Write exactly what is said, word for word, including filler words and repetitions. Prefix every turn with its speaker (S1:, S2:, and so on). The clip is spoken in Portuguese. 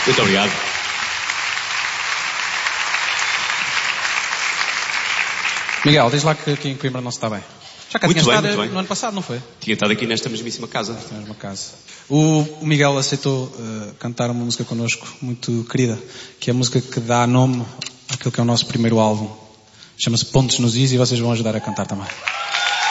S1: Muito obrigado.
S2: Miguel, diz lá que aqui em Coimbra não se está bem. Já cá
S1: Muito
S2: tinha
S1: bem,
S2: estado
S1: muito bem.
S2: no ano passado, não foi?
S1: Tinha estado aqui nesta mesmíssima casa.
S2: Nesta mesma casa. O, o Miguel aceitou uh, cantar uma música connosco muito querida, que é a música que dá nome àquele que é o nosso primeiro álbum. Chama-se Pontos nos Is e vocês vão ajudar a cantar também.